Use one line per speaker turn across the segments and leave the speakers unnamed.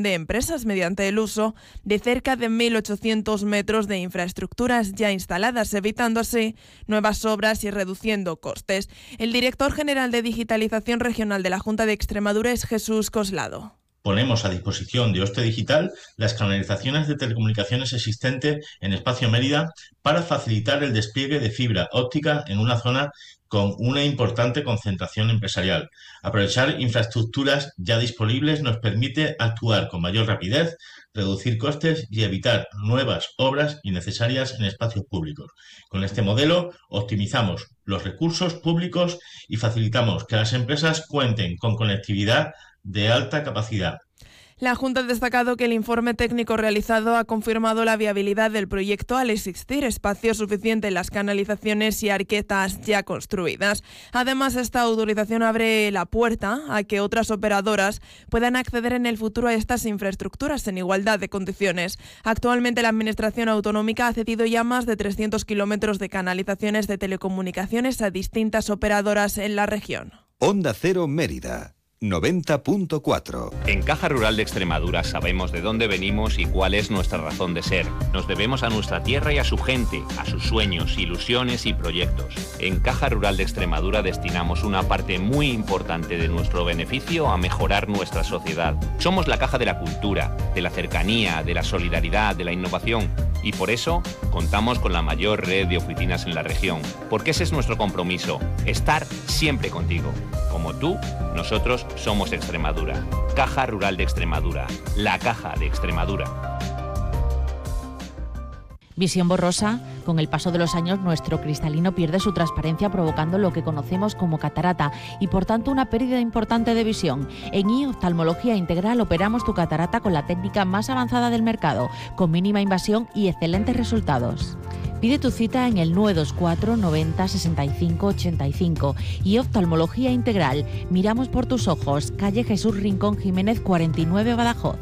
creación de empresas mediante el uso de cerca de 1.800 metros de infraestructuras ya instaladas, evitando así nuevas obras y reduciendo costes. El director general de Digitalización Regional de la Junta de Extremadura es Jesús Coslado.
Ponemos a disposición de Oste Digital las canalizaciones de telecomunicaciones existentes en Espacio Mérida para facilitar el despliegue de fibra óptica en una zona con una importante concentración empresarial. Aprovechar infraestructuras ya disponibles nos permite actuar con mayor rapidez, reducir costes y evitar nuevas obras innecesarias en espacios públicos. Con este modelo optimizamos los recursos públicos y facilitamos que las empresas cuenten con conectividad de alta capacidad.
La Junta ha destacado que el informe técnico realizado ha confirmado la viabilidad del proyecto al existir espacio suficiente en las canalizaciones y arquetas ya construidas. Además, esta autorización abre la puerta a que otras operadoras puedan acceder en el futuro a estas infraestructuras en igualdad de condiciones. Actualmente, la Administración Autonómica ha cedido ya más de 300 kilómetros de canalizaciones de telecomunicaciones a distintas operadoras en la región.
Onda Cero Mérida 90.4.
En Caja Rural de Extremadura sabemos de dónde venimos y cuál es nuestra razón de ser. Nos debemos a nuestra tierra y a su gente, a sus sueños, ilusiones y proyectos. En Caja Rural de Extremadura destinamos una parte muy importante de nuestro beneficio a mejorar nuestra sociedad. Somos la caja de la cultura, de la cercanía, de la solidaridad, de la innovación. Y por eso contamos con la mayor red de oficinas en la región. Porque ese es nuestro compromiso, estar siempre contigo. Como tú, nosotros somos Extremadura. Caja Rural de Extremadura, la caja de Extremadura.
Visión borrosa. Con el paso de los años, nuestro cristalino pierde su transparencia, provocando lo que conocemos como catarata y, por tanto, una pérdida importante de visión. En Oftalmología Integral operamos tu catarata con la técnica más avanzada del mercado, con mínima invasión y excelentes resultados. Pide tu cita en el 924 90 65 85. Y Oftalmología Integral. Miramos por tus ojos. Calle Jesús Rincón Jiménez 49, Badajoz.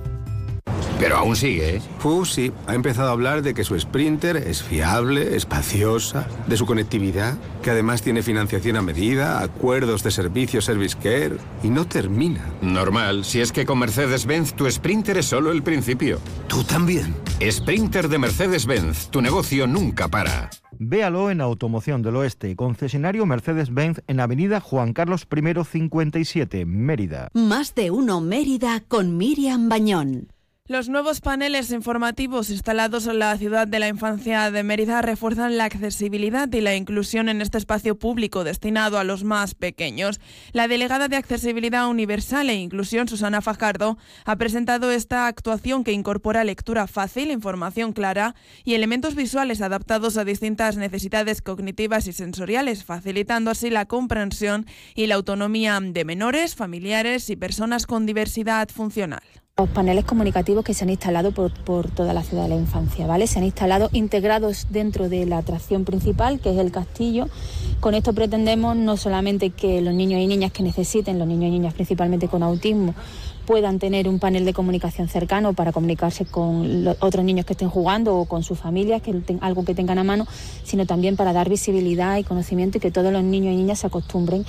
Pero aún sigue, ¿eh?
Sí, ha empezado a hablar de que su Sprinter es fiable, espaciosa, de su conectividad, que además tiene financiación a medida, acuerdos de servicio Service Care, y no termina.
Normal, si es que con Mercedes-Benz tu Sprinter es solo el principio.
¿Tú también?
Sprinter de Mercedes-Benz, tu negocio nunca para.
Véalo en Automoción del Oeste, concesionario Mercedes-Benz en Avenida Juan Carlos I 57, Mérida.
Más de uno Mérida con Miriam Bañón.
Los nuevos paneles informativos instalados en la Ciudad de la Infancia de Mérida refuerzan la accesibilidad y la inclusión en este espacio público destinado a los más pequeños. La delegada de Accesibilidad Universal e Inclusión, Susana Fajardo, ha presentado esta actuación que incorpora lectura fácil, información clara y elementos visuales adaptados a distintas necesidades cognitivas y sensoriales, facilitando así la comprensión y la autonomía de menores, familiares y personas con diversidad funcional.
Los paneles comunicativos que se han instalado por toda la Ciudad de la Infancia, ¿vale? Se han instalado integrados dentro de la atracción principal, que es el castillo. Con esto pretendemos no solamente que los niños y niñas que necesiten, los niños y niñas principalmente con autismo, puedan tener un panel de comunicación cercano para comunicarse con los otros niños que estén jugando o con sus familias, algo que tengan a mano, sino también para dar visibilidad y conocimiento y que todos los niños y niñas se acostumbren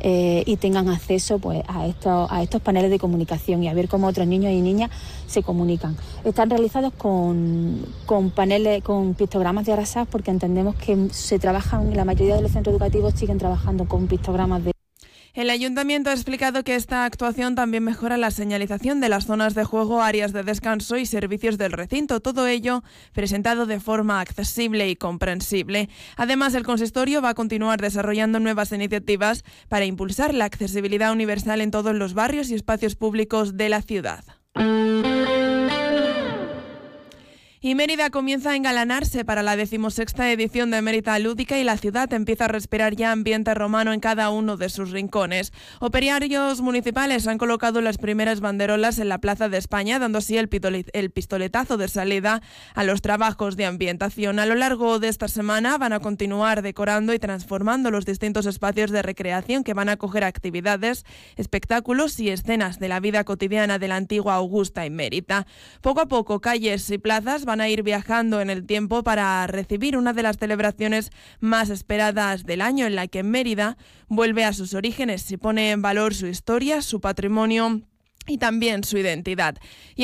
y tengan acceso pues, a estos paneles de comunicación y a ver cómo otros niños y niñas se comunican. Están realizados con paneles, con pictogramas de Arasás, porque entendemos que se trabajan, la mayoría de los centros educativos siguen trabajando con pictogramas de...
El Ayuntamiento ha explicado que esta actuación también mejora la señalización de las zonas de juego, áreas de descanso y servicios del recinto. Todo ello presentado de forma accesible y comprensible. Además, el consistorio va a continuar desarrollando nuevas iniciativas para impulsar la accesibilidad universal en todos los barrios y espacios públicos de la ciudad. Y Mérida comienza a engalanarse para la 16ª edición de Mérida Lúdica y la ciudad empieza a respirar ya ambiente romano en cada uno de sus rincones. Operarios municipales han colocado las primeras banderolas en la Plaza de España, dando así el pistoletazo de salida a los trabajos de ambientación. A lo largo de esta semana van a continuar decorando y transformando los distintos espacios de recreación que van a acoger actividades, espectáculos y escenas de la vida cotidiana de la antigua Augusta y Mérida. Poco a poco, calles y plazas van a ir viajando en el tiempo para recibir una de las celebraciones más esperadas del año, en la que Mérida vuelve a sus orígenes y pone en valor su historia, su patrimonio y también su identidad.